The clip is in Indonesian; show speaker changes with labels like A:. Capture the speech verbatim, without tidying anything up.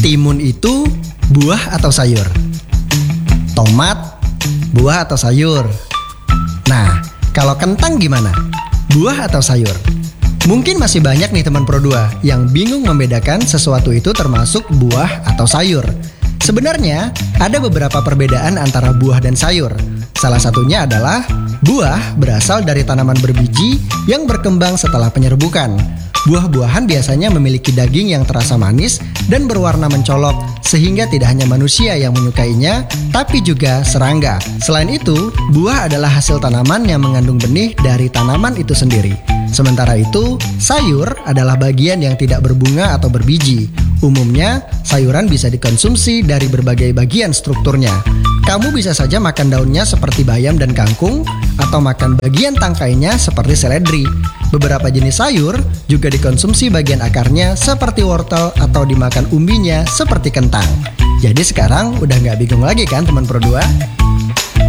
A: Timun itu buah atau sayur? Tomat, buah atau sayur? Nah, kalau kentang gimana? Buah atau sayur? Mungkin masih banyak nih teman Pro dua yang bingung membedakan sesuatu itu termasuk buah atau sayur. Sebenarnya ada beberapa perbedaan antara buah dan sayur. Salah satunya adalah buah berasal dari tanaman berbiji yang berkembang setelah penyerbukan. Buah-buahan biasanya memiliki daging yang terasa manis dan berwarna mencolok, sehingga tidak hanya manusia yang menyukainya, tapi juga serangga. Selain itu, buah adalah hasil tanaman yang mengandung benih dari tanaman itu sendiri. Sementara itu, sayur adalah bagian yang tidak berbunga atau berbiji. Umumnya, sayuran bisa dikonsumsi dari berbagai bagian strukturnya. Kamu bisa saja makan daunnya seperti bayam dan kangkung, atau makan bagian tangkainya seperti seledri. Beberapa jenis sayur juga dikonsumsi bagian akarnya seperti wortel atau dimakan umbinya seperti kentang. Jadi sekarang udah nggak bingung lagi kan teman Pro dua?